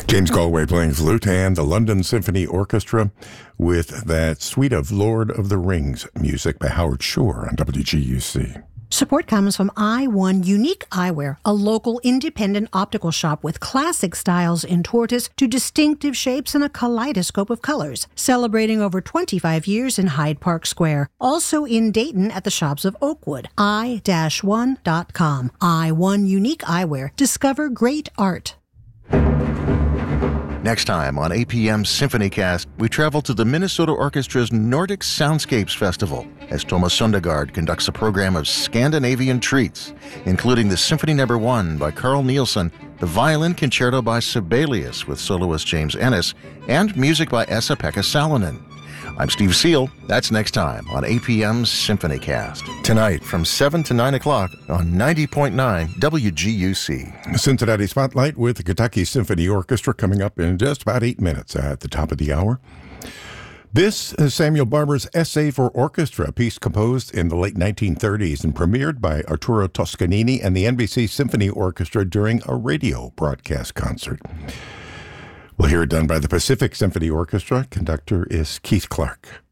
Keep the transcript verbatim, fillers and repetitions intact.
James Galway playing flute, and the London Symphony Orchestra with that suite of Lord of the Rings music by Howard Shore on W G U C. Support comes from I one Unique Eyewear, a local independent optical shop with classic styles in tortoise to distinctive shapes and a kaleidoscope of colors, celebrating over twenty-five years in Hyde Park Square. Also in Dayton at the shops of Oakwood. i one dot com. I one Unique Eyewear. Discover great art. Next time on A P M's SymphonyCast, we travel to the Minnesota Orchestra's Nordic Soundscapes Festival as Thomas Sundergaard conducts a program of Scandinavian treats, including the Symphony Number One by Carl Nielsen, the Violin Concerto by Sibelius with soloist James Ennis, and music by Esa-Pekka Salonen. I'm Steve Seal. That's next time on A P M's SymphonyCast. Tonight from seven to nine o'clock on ninety point nine W G U C. Cincinnati Spotlight with the Kentucky Symphony Orchestra coming up in just about eight minutes at the top of the hour. This is Samuel Barber's Essay for Orchestra, a piece composed in the late nineteen thirties and premiered by Arturo Toscanini and the N B C Symphony Orchestra during a radio broadcast concert. We'll hear it done by the Pacific Symphony Orchestra. Conductor is Keith Clark.